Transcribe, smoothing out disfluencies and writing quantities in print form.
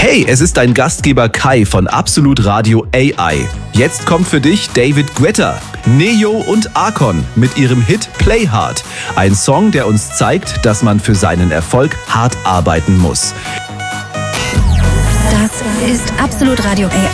Hey, es ist dein Gastgeber Kai von Absolut Radio AI. Jetzt kommt für dich David Guetta, Neo und Akon mit ihrem Hit Play Hard. Ein Song, der uns zeigt, dass man für seinen Erfolg hart arbeiten muss. Das ist Absolut Radio AI.